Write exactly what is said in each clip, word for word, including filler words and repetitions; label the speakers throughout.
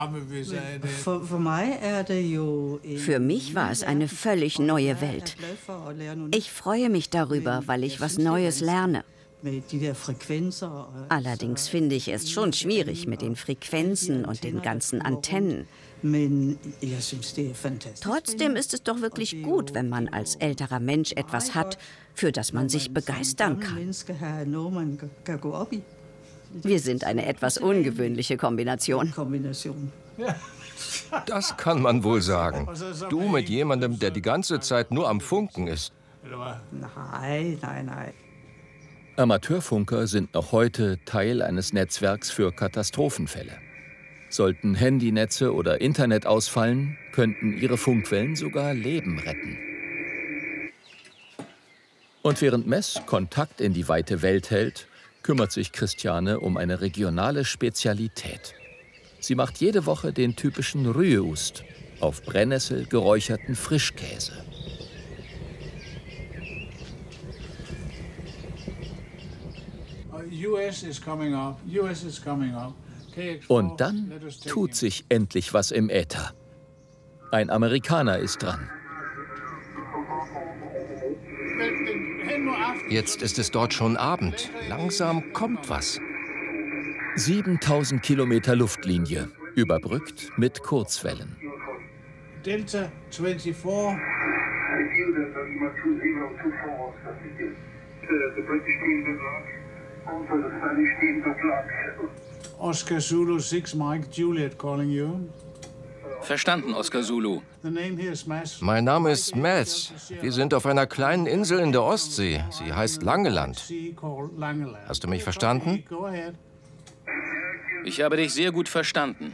Speaker 1: Für mich war es eine völlig neue Welt. Ich freue mich darüber, weil ich was Neues lerne. Allerdings finde ich es schon schwierig mit den Frequenzen und den ganzen Antennen. Trotzdem ist es doch wirklich gut, wenn man als älterer Mensch etwas hat, für das man sich begeistern kann. Wir sind eine etwas ungewöhnliche Kombination.
Speaker 2: Das kann man wohl sagen. Du mit jemandem, der die ganze Zeit nur am Funken ist.
Speaker 3: Nein, nein, nein.
Speaker 4: Amateurfunker sind noch heute Teil eines Netzwerks für Katastrophenfälle. Sollten Handynetze oder Internet ausfallen, könnten ihre Funkwellen sogar Leben retten. Und während Mess Kontakt in die weite Welt hält, kümmert sich Christiane um eine regionale Spezialität. Sie macht jede Woche den typischen Rüeost auf Brennnessel geräucherten Frischkäse. Und dann tut sich endlich was im Äther. Ein Amerikaner ist dran.
Speaker 2: Jetzt ist es dort schon Abend. Langsam kommt was.
Speaker 4: siebentausend Kilometer Luftlinie, überbrückt mit Kurzwellen.
Speaker 5: Delta vierundzwanzig. Oscar Zulu six Mike Juliet calling you.
Speaker 6: Verstanden, Oscar Zulu.
Speaker 2: Mein Name ist Mess. Wir sind auf einer kleinen Insel in der Ostsee. Sie heißt Langeland. Hast du mich verstanden?
Speaker 6: Ich habe dich sehr gut verstanden.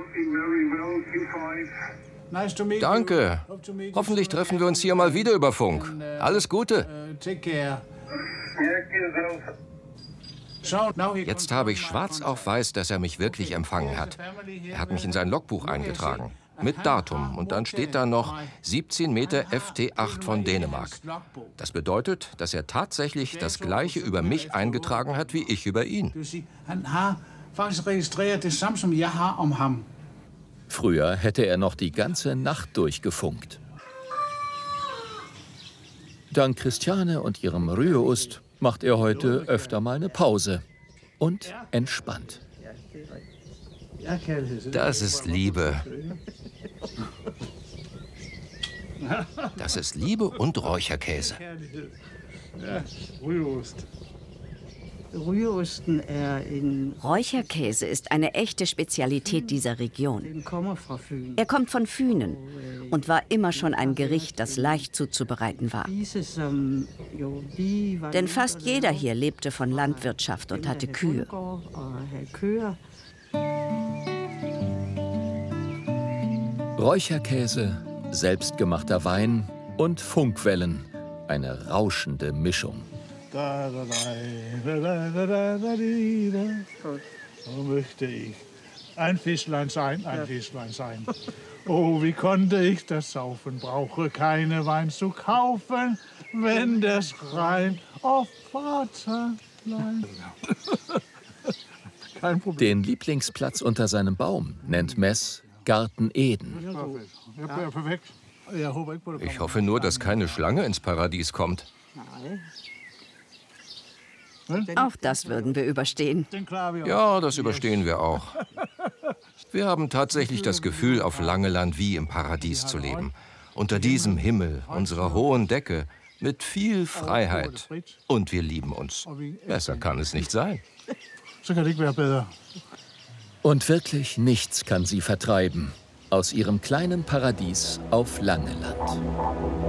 Speaker 2: Danke. Hoffentlich treffen wir uns hier mal wieder über Funk. Alles Gute. Jetzt habe ich schwarz auf weiß, dass er mich wirklich empfangen hat. Er hat mich in sein Logbuch eingetragen. Mit Datum. Und dann steht da noch siebzehn Meter F T acht von Dänemark. Das bedeutet, dass er tatsächlich das Gleiche über mich eingetragen hat, wie ich über ihn.
Speaker 4: Früher hätte er noch die ganze Nacht durchgefunkt. Dank Christiane und ihrem Rüeost macht er heute öfter mal eine Pause und entspannt.
Speaker 2: Das ist Liebe. Das ist Liebe und Räucherkäse.
Speaker 1: Räucherkäse ist eine echte Spezialität dieser Region. Er kommt von Fünen und war immer schon ein Gericht, das leicht zuzubereiten war. Denn fast jeder hier lebte von Landwirtschaft und hatte Kühe.
Speaker 4: Räucherkäse, selbstgemachter Wein und Funkwellen. Eine rauschende Mischung.
Speaker 5: Da, da, da, da, da, da, da, da. So möchte ich ein Fischlein sein, ein Fischlein sein. Oh, wie konnte ich das saufen? Brauche keine Wein zu kaufen, wenn das rein auf Vaterlein. Kein Problem.
Speaker 4: Den Lieblingsplatz unter seinem Baum nennt Mess Garten Eden.
Speaker 5: Ja, perfekt.
Speaker 2: Ich hoffe nur, dass keine Schlange ins Paradies kommt.
Speaker 1: Auch das würden wir überstehen.
Speaker 2: Ja, das überstehen wir auch. Wir haben tatsächlich das Gefühl, auf Langeland wie im Paradies zu leben. Unter diesem Himmel, unserer hohen Decke, mit viel Freiheit. Und wir lieben uns. Besser kann es nicht sein.
Speaker 4: Und wirklich nichts kann sie vertreiben aus ihrem kleinen Paradies auf Langeland.